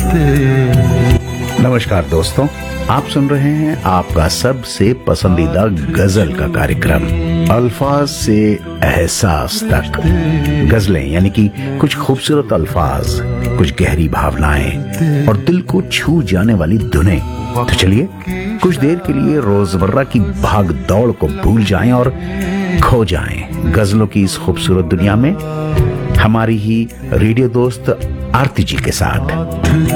नमस्कार दोस्तों, आप सुन रहे हैं आपका सबसे पसंदीदा गजल का कार्यक्रम अल्फाज से एहसास तक। गजलें यानी कि कुछ खूबसूरत अल्फाज, कुछ गहरी भावनाएं और दिल को छू जाने वाली धुनें। तो चलिए कुछ देर के लिए रोजमर्रा की भाग दौड़ को भूल जाएं और खो जाएं गजलों की इस खूबसूरत दुनिया में, हमारी ही रेडियो दोस्त आरती जी के साथ।